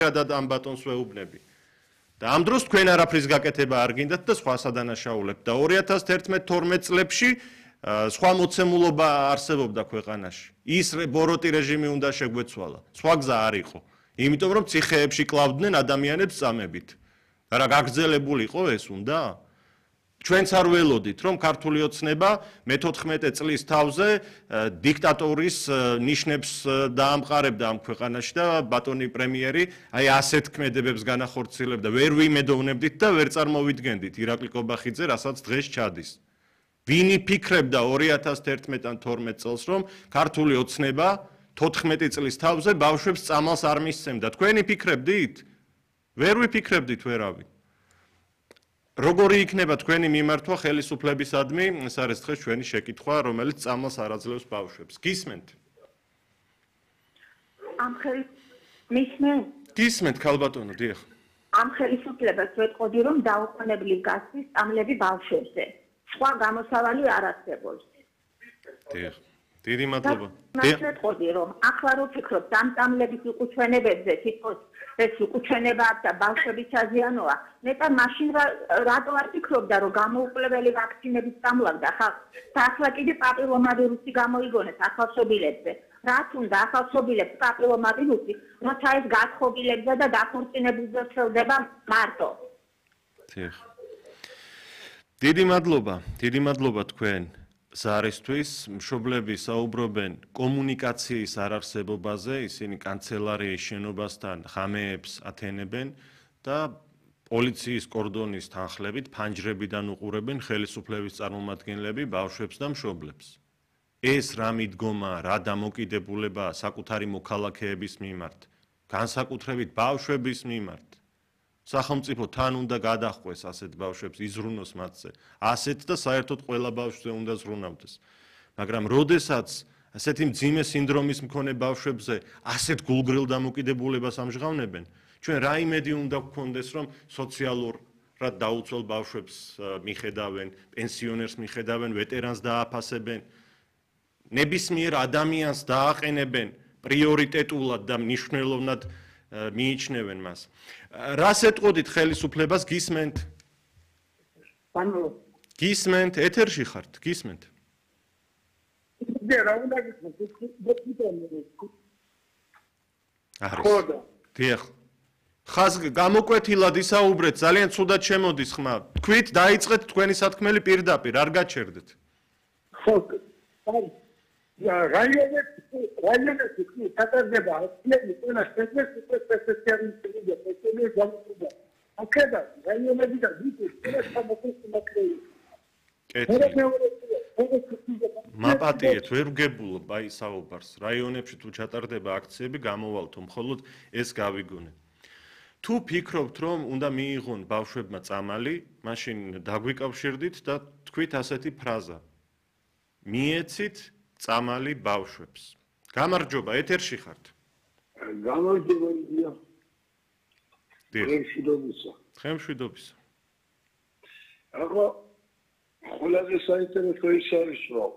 და ამ ბატონს ვეუბნები. და ამ დროს თქვენ არაფრის გაკეთება არ გინდათ და სხვა სადანაშაულებთ და 2011-12 წლებში სხვა მოცემულობა არსებობდა ქვეყანაში. ის ბოროტი რეჟიმი უნდა შეგვეცვალა. სხვა გზა არ იყო. იმიტომ რომ ციხეებში კლავდნენ ადამიანებს წამებით. და რა გაგრძელებული იყო ეს უნდა? ჩვენც არ ველოდით რომ ქართული ოცნება მე-14 წლის თავზე დიქტატორის ნიშნებს დაამყარებდა ამ ქვეყანაში და ბატონი პრემიერი აი ასეთ ქმედებებს განახორციელებდა. ვერ ვიმედოვნებდით და ვერ წარმოვიდგენდით ირაკლი კობახიძე, რასაც დღეს ჩადის. ვინი ფიქრებდა 2011-12 წელს რომ ქართული ოცნება 14 წლის თავზე ბავშვებს წამალს არ მისცემდა. თქვენი ფიქრებდით? ვერ ვიფიქრებდით ვერავინ. როგორი იქნება თქვენი მიმართვა ხელისუფლებისადმი, ეს არის დღეს ჩვენი შეკითხვა, რომელიც წამალს არ აძლევს ბავშვებს. გისმენთ? გისმენთ, ქალბატონო, დიახ. ამ ხელისუფლებას ვეტყოდი, რომ დაუყოვნებლივ გასცეს წამლები ბავშვებზე. სხვა გამოსავალი არ არსებობს. დიახ. დიდი მადლობა. ვეტყოდი, რომ ახლა რო ფიქრობთ ამ წამლების უკუჩვენებებზე, თითქოს ეს უკუჩვენება და ბავშვების აზიანოა. ნეტა მაშინ რატო არ ფიქრობდა, რომ გამოუკვლებელი ვაქცინების წამლავდა ხალხს? ახლა კიდე პაპილომავირუსი გამოიგონეს ახალშობილებზე. რაც უნდა ახალშობილებს პაპილომავირუსი, როცა ეს გათხოვილებდა და დაქორწინებულზე ვრცელდება მარტო. დიახ. დიდი მადლობა თქვენ ზარისთვის. მშობლები საუბრობენ კომუნიკაციის არარსებობაზე, ისინი კანცელარიის შენობასთან ხამეებს ათენებენ და პოლიციის კორდონის თანხლებით ფანჯრებიდან უყურებენ ხელისუფლების წარმომადგენლები ბავშვებს და მშობლებს. ეს რა მიდგომა, რა დამოკიდებულებაა საკუთარი მოქალაქეების მიმართ, განსაკუთრებით ბავშვების მიმართ. სახელმწიფო თან უნდა გადახვეს ასეთ ბავშვებს, იზრუნოს მათზე. ასეთ და საერთოდ ყველა ბავშვზე უნდა ზრუნავდეს. მაგრამ როდესაც ასეთი მძიმე სინდრომის მქონე ბავშვებზე ასეთ გულგრილ დამოკიდებულებას ამჟღავნებენ, ჩვენ რა იმედი უნდა გქონდეს, რომ სოციალურად დაუცველ ბავშვებს მიხედავენ, პენსიონერს მიხედავენ, ვეტერანს დააფასებენ, ნებისმიერ ადამიანს დააყენებენ პრიორიტეტულად და მნიშვნელოვნად მიიჩნევენ მას. რას ეტყოდით ხელისუფლებას? გისმენთ? გისმენთ? ეთერში ხართ? გისმენთ? დიახ. ხაზ გამოკვეთილად ისაუბრეთ, ძალიან ცუდად შემოდის ხმა. თქვით, დაიწყეთ თქვენი სათქმელი პირდაპირ, არ გაჩერდეთ. ხო, რაიონებში ჩატარდება ასლები ყველა სპეციალისტები აქედა რაიონებიდან ვიდეო სამოქალაქეები მაპატიეთ ვერ ვგებულობ აი საუბარს რაიონებში თუ ჩატარდება აქციები გამოვალთო მხოლოდ ეს გავიგონე თუ ფიქრობთ რომ უნდა მიიღონ ბავშვებმა წამალი მაშინ დაგვიკავშირდით და თქვით ასეთი ფრაზა მიეცით წამალი ბავშვებს. გამარჯობა, ეთერში ხართ. გამარჯობა, იდია. ხემშვიდობისა. ახლა ყველაზე საინტერესო ის არის, რომ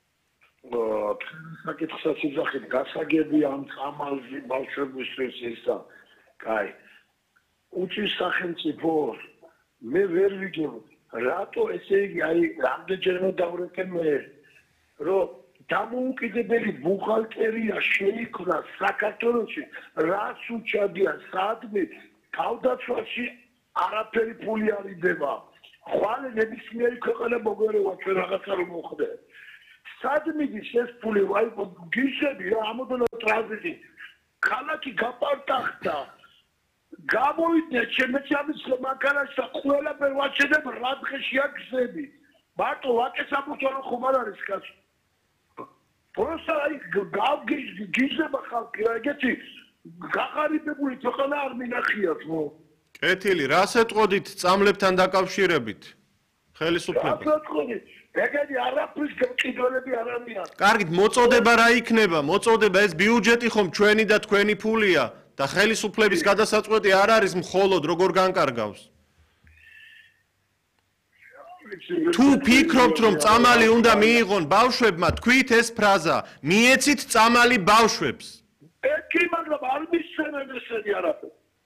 საკითხსაც იძახით, გასაგები ამ წამალზე ბავშვებისთვის ისა. კაი. უჩის სახელმწიფო მე ვერ ვიგებ, რატო ესე იგი აი რამდენჯერმე დავრეკენ მე, რომ დამოუკიდებელი ბუღალტერია შეიქმნა საქართველოში, რაც უჩადია სადმე თავდაცვაში არაფერი ფული არ იდება. ხვალე ნებისმიერი ქვეყანა მოგერევა ჩვენ რაღაცა რომ მოხდე. სადმიდის ეს ფული ვაი გიშები რა ამოდო ტრანზიტი. ქალაქი გაპარტახდა. გამოვიდნენ შემეცამის მანქანაში და ყველაფერი ვაჩერებ რა დღეში აგზები. მარტო ვაკესაბუთო ხომ არ არის კაცო. просто აი გიზება ხალხი რა ეგეთი გახარიბებული ქვეყანა არ მინახიათ მო კეთილი რას ეტყოდით წამლებთან დაკავშირებით ხელისუფლებას რას ეტყოდით ეგეთი არაფრის გამყიდველები არ არიან კარგით მოწოდება რა იქნება მოწოდება ეს ბიუჯეტი ხომ ჩვენი და თქვენი ფულია და ხელისუფლების გადასაწყვეტი არ არის მხოლოდ როგორ განკარგავს თუ ფიქრობთ რომ წამალი უნდა მიიღონ ბავშვებმა თქვით ეს ფრაზა მიეცით წამალი ბავშვებს ეკი მაგრამ არ მისცემენ ესეთი არაფერი